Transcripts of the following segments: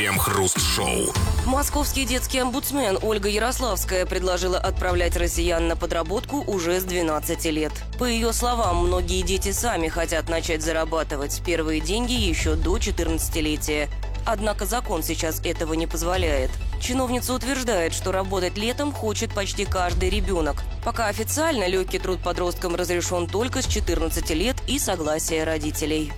Крем-хруст-шоу. Московский детский омбудсмен Ольга Ярославская предложила отправлять россиян на подработку уже с 12 лет. По ее словам, многие дети сами хотят начать зарабатывать первые деньги еще до 14-летия. Однако закон сейчас этого не позволяет. Чиновница утверждает, что работать летом хочет почти каждый ребенок. Пока официально легкий труд подросткам разрешен только с 14 лет и согласия родителей.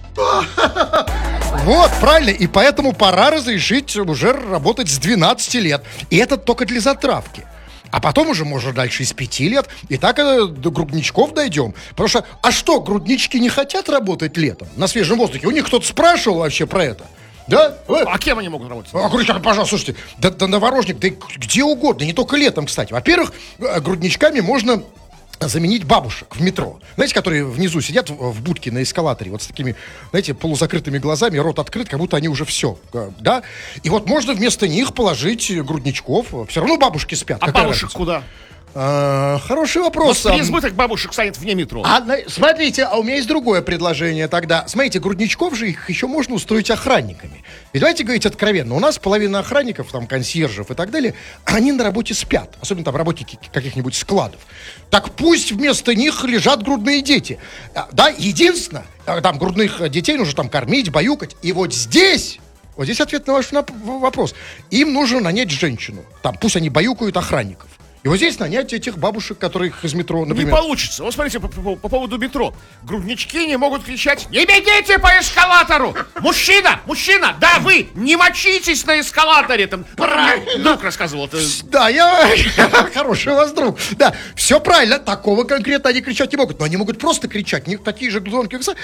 Вот, правильно, и поэтому пора разрешить уже работать с 12 лет. И это только для затравки. А потом уже можно дальше из 5 лет. И так до грудничков дойдем. Потому что, а что, груднички не хотят работать летом на свежем воздухе? У них кто-то спрашивал вообще про это? Да? А кем они могут работать? Пожалуйста, слушайте, да новорожник, да где угодно, не только летом, кстати. Во-первых, грудничками можно заменить бабушек в метро. Знаете, которые внизу сидят в будке на эскалаторе, вот с такими, знаете, полузакрытыми глазами, рот открыт, как будто они уже все, да? И вот можно вместо них положить грудничков. Все равно бабушки спят. А бабушек разница? Куда? Хороший вопрос. Вот переизбыток бабушек станет вне метро. Смотрите, у меня есть другое предложение тогда. Смотрите, грудничков же их еще можно устроить охранниками. Ведь давайте говорить откровенно. У нас половина охранников, там, консьержев и так далее, они на работе спят. Особенно там работники каких-нибудь складов. Так пусть вместо них лежат грудные дети. Да, единственное, там грудных детей нужно там кормить, баюкать. И вот здесь ответ на ваш вопрос. Им нужно нанять женщину. Там пусть они баюкают охранников. И вот здесь нанять этих бабушек, которых из метро, например... Не получится. Вот смотрите, по поводу метро. Груднички не могут кричать: «Не бегите по эскалатору! Мужчина! Мужчина! Да, вы! Не мочитесь на эскалаторе!» Там друг рассказывал. Да, хороший у вас друг. Да, все правильно. Такого конкретно они кричать не могут. Но они могут просто кричать. Такие же громкие голоса.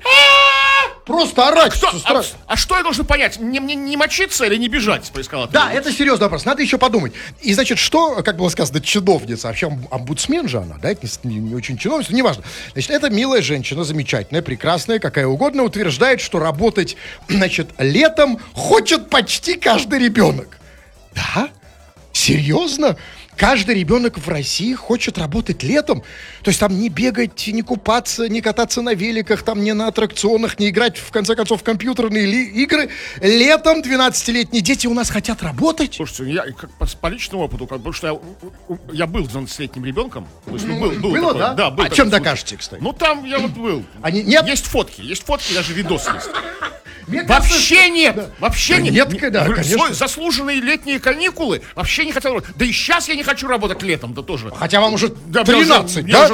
Просто орать. А что я должен понять? Не мочиться или не бежать по эскалатору? Да, это серьезный вопрос. Надо еще подумать. И, значит, что, как было сказано, чиновница, вообще омбудсмен же она, да, это не очень чиновница, неважно. Значит, эта милая женщина, замечательная, прекрасная, какая угодно, утверждает, что работать, значит, летом хочет почти каждый ребенок. Да? Серьезно? Каждый ребенок в России хочет работать летом. То есть там не бегать, не купаться, не кататься на великах, там не на аттракционах, не играть, в конце концов, в компьютерные игры. Летом 12-летние дети у нас хотят работать. Слушайте, я по личному опыту, потому что я был 12-летним ребенком. То есть, был было, такой, да? Да, был. А чем докажете, кстати? Ну, там я вот был. Нет? Есть фотки, даже видос есть. Вообще нет. Вообще нет. Да, конечно. Заслуженные летние каникулы вообще не хотел работать. Да и сейчас я не хочу работать летом, да тоже. Хотя вам уже да, 13, мне да? уже